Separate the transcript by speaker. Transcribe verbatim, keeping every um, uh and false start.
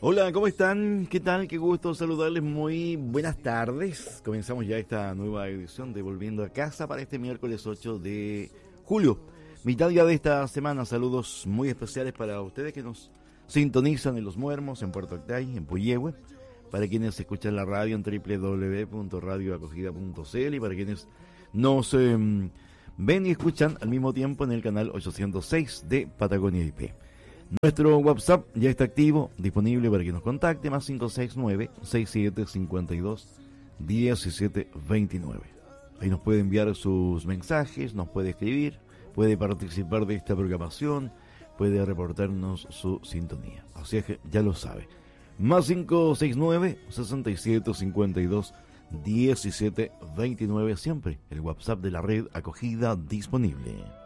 Speaker 1: Hola, ¿cómo están? ¿Qué tal? Qué gusto saludarles. Muy buenas tardes. Comenzamos ya esta nueva edición de Volviendo a Casa para este miércoles ocho de julio. Mitad ya de esta semana. Saludos muy especiales para ustedes que nos sintonizan en Los Muermos, en Puerto Octay, en Puyehue. Para quienes escuchan la radio en doble u doble u doble u punto radio acogida punto c l y para quienes nos eh, ven y escuchan al mismo tiempo en el canal ochocientos seis de Patagonia I P. Nuestro WhatsApp ya está activo, disponible para que nos contacte, más cinco seis nueve, seis siete cinco dos, uno siete dos nueve. Ahí nos puede enviar sus mensajes, nos puede escribir, puede participar de esta programación, puede reportarnos su sintonía. Así es que ya lo sabe. Más cinco seis nueve, seis siete cinco dos, uno siete dos nueve, siempre el WhatsApp de la red acogida disponible.